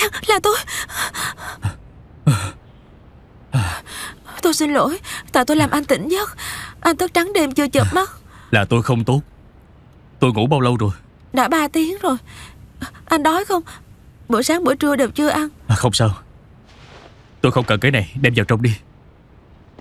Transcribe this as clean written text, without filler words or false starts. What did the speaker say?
Là tôi. Tôi xin lỗi. Tại tôi làm anh tỉnh giấc. Anh thức trắng đêm chưa chợp mắt. Là tôi không tốt. Tôi ngủ bao lâu rồi? Đã 3 tiếng rồi. Anh đói không? Bữa sáng bữa trưa đều chưa ăn. Không sao. Tôi không cần cái này, đem vào trong đi.